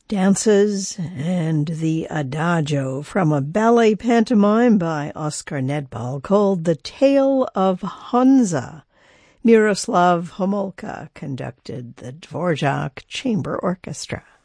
Dances and the Adagio from a ballet pantomime by Oskar Nedbal called The Tale of Honza. Miroslav Homolka conducted the Dvorak Chamber Orchestra.